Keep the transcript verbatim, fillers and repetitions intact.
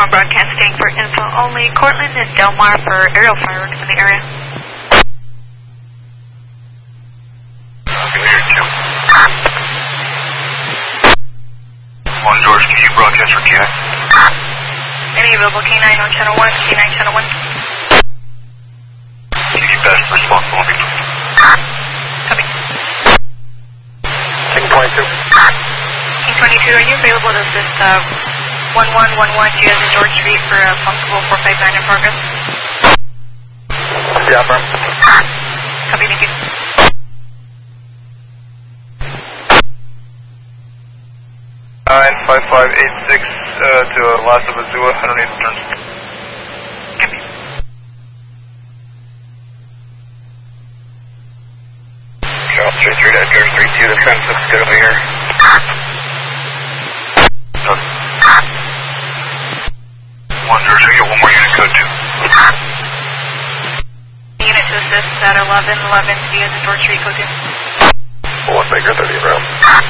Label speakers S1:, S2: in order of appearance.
S1: one broadcasting for info only. Cortland and Del Mar for aerial fireworks in the area.
S2: One George, can you broadcast for Cat?
S1: Any available K nine on channel one, K nine channel one.
S2: Can you best response one?
S1: Copy.
S2: King twenty-two.
S1: King twenty-two, are you available to assist uh, one one one one G S George Street for a possible four five nine in progress?
S2: Yeah, firm.
S1: Copy, thank you.
S2: nine five five eight six uh, to Lhasa Azua, one hundred eight turns.
S1: Copy.
S2: Charles three three to Edgar three two, the trend looks good over here. Done. One George, I get one more unit code two.
S1: Unit to assist at eleven eleven G S George Street, code two.
S2: One Baker thirty, bro.